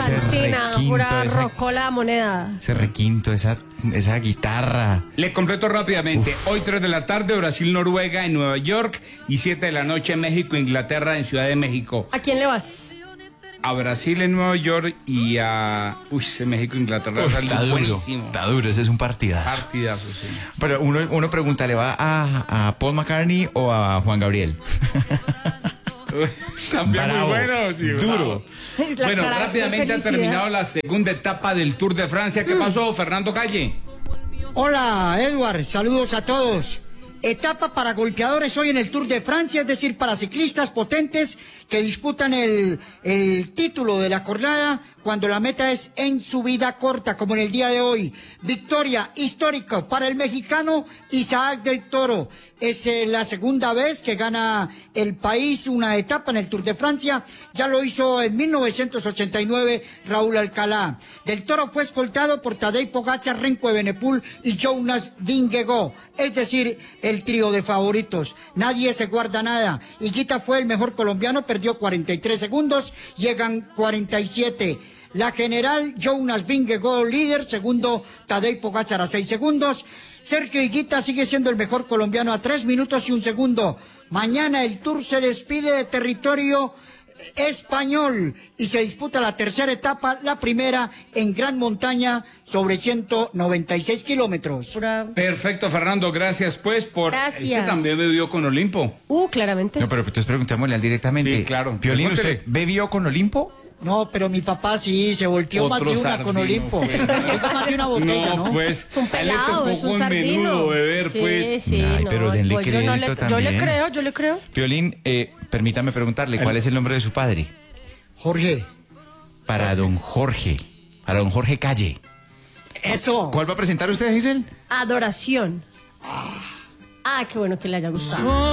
Argentina, requinto, pura rocola moneda. Ese requinto, esa guitarra. Le completo rápidamente. Hoy 3 de la tarde, Brasil-Noruega en Nueva York y 7 de la noche, México-Inglaterra en Ciudad de México. ¿A quién le vas? A Brasil en Nueva York y a... México-Inglaterra. Está duro, Buenísimo. está duro, ese es un partidazo. Partidazo, sí. Pero uno pregunta, ¿le va a Paul McCartney o a Juan Gabriel? También Bravo, muy bueno. Sí, duro. bravo. La Bueno, cara de rápidamente ha felicidad. terminado la segunda etapa del Tour de Francia. ¿Qué pasó, Fernando Calle? Hola, Edward, saludos a todos. Etapa para golpeadores hoy en el Tour de Francia, es decir, para ciclistas potentes que disputan el título de la jornada cuando la meta es en subida corta, como en el día de hoy. Victoria histórica para el mexicano Isaac del Toro. Es la segunda vez que gana el país una etapa en el Tour de Francia. Ya lo hizo en 1989 Raúl Alcalá. Del Toro fue escoltado por Tadej Pogačar, Remco Evenepoel y Jonas Vingegaard. Es decir, el trío de favoritos. Nadie se guarda nada. Higuita fue el mejor colombiano, perdió 43 segundos, llegan 47. La general Jonas Vingegaard líder, segundo Tadej Pogačar a 6 segundos. Sergio Higuita sigue siendo el mejor colombiano a 3 minutos y 1 segundo. Mañana el Tour se despide de territorio español y se disputa la tercera etapa, la primera en gran montaña sobre 196 kilómetros. Perfecto, Fernando, gracias pues por... Gracias. Este también bebió con Olimpo. Claramente. No, pero entonces preguntémosle al directamente. Sí, claro. Piolín, Pregúntele. ¿usted bebió con Olimpo? No, pero mi papá sí, se volteó más Otro de una sardino, con Olimpo. pues. Oiga, más de una botella, ¿no? Pues, Es un a él le pelado, es tocó un con sardino. menudo beber, Sí, pues. sí, Ay, no, pero denle pues yo crédito también. yo le creo. Piolín, permítame preguntarle, ¿cuál es el nombre de su padre? Jorge, Para don Jorge Calle. eso. ¿Cuál va a presentar usted, Giselle? Adoración. Qué bueno que le haya gustado.